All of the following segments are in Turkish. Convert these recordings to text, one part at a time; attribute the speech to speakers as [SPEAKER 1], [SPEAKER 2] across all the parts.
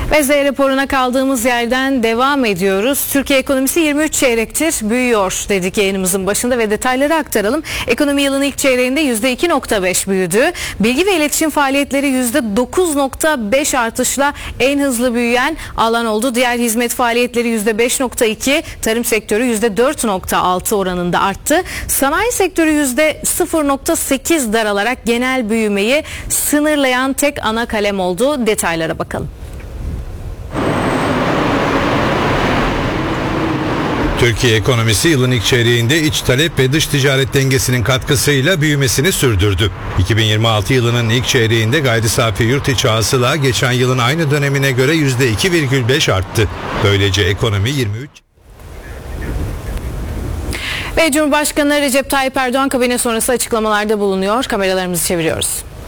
[SPEAKER 1] Ve Z raporuna kaldığımız yerden devam ediyoruz. Türkiye ekonomisi 23 çeyrektir büyüyor dedik yayınımızın başında ve detayları aktaralım. Ekonomi yılın ilk çeyreğinde %2.5 büyüdü. Bilgi ve iletişim faaliyetleri %9.5 artışla en hızlı büyüyen alan oldu. Diğer hizmet faaliyetleri %5.2, tarım sektörü %4.6 oranında arttı. Sanayi sektörü %0.8 daralarak genel büyümeyi sınırlayan tek ana kalem oldu. Detaylara bakalım.
[SPEAKER 2] Türkiye ekonomisi yılın ilk çeyreğinde iç talep ve dış ticaret dengesinin katkısıyla büyümesini sürdürdü. 2026 yılının ilk çeyreğinde gayri safi yurt içi hasıla geçen yılın aynı dönemine göre %2,5 arttı. Böylece ekonomi 23.
[SPEAKER 1] Ve Cumhurbaşkanı Recep Tayyip Erdoğan kabine sonrası açıklamalarda bulunuyor. Kameralarımızı çeviriyoruz.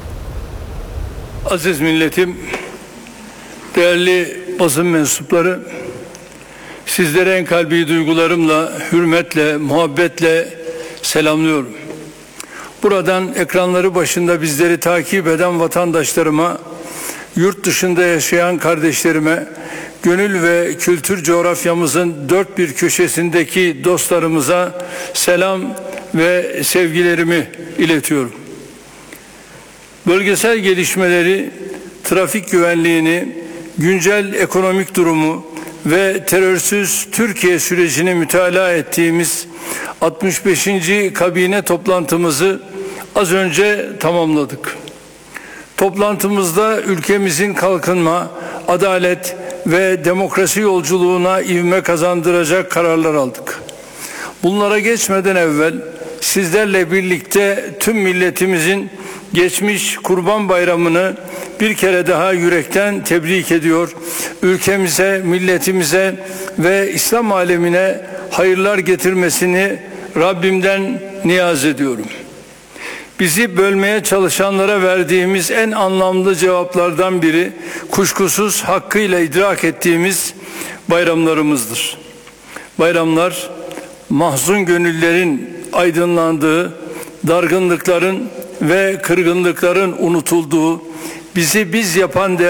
[SPEAKER 3] Aziz milletim, değerli basın mensupları, sizlere en kalbi duygularımla, hürmetle, muhabbetle selamlıyorum. Buradan ekranları başında bizleri takip eden vatandaşlarıma, yurt dışında yaşayan kardeşlerime, gönül ve kültür coğrafyamızın dört bir köşesindeki dostlarımıza selam ve sevgilerimi iletiyorum. Bölgesel gelişmeleri, trafik güvenliğini, güncel ekonomik durumu ve terörsüz Türkiye sürecini mütalaa ettiğimiz 65. kabine toplantımızı az önce tamamladık. Toplantımızda ülkemizin kalkınma, adalet ve demokrasi yolculuğuna ivme kazandıracak kararlar aldık. Bunlara geçmeden evvel sizlerle birlikte tüm milletimizin geçmiş Kurban Bayramı'nı bir kere daha yürekten tebrik ediyor. Ülkemize, milletimize ve İslam alemine hayırlar getirmesini Rabbimden niyaz ediyorum. Bizi bölmeye çalışanlara verdiğimiz en anlamlı cevaplardan biri kuşkusuz hakkıyla idrak ettiğimiz bayramlarımızdır. Bayramlar mahzun gönüllerin aydınlandığı, dargınlıkların ve kırgınlıkların unutulduğu, bizi biz yapan